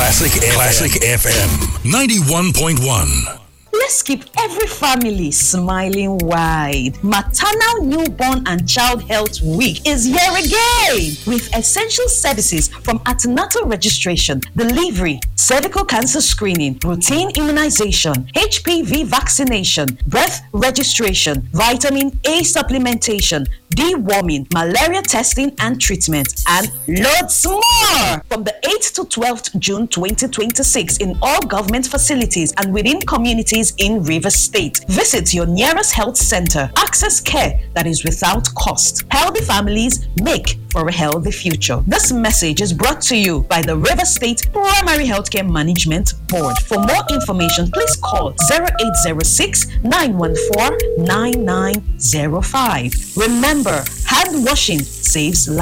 Classic FM 91.1. Let's keep every family smiling wide. Maternal, Newborn and Child Health Week is here again with essential services from antenatal registration, delivery, cervical cancer screening, routine immunization, HPV vaccination, birth registration, vitamin A supplementation, deworming, malaria testing and treatment, and loads more. From the 8th to 12th June 2026 in all government facilities and within communities in Rivers State. Visit your nearest health center. Access care that is without cost. Healthy families make for a healthy future. This message is brought to you by the Rivers State Primary Healthcare Management Board. For more information, please call 0806-914-9905. Remember, hand washing saves lives.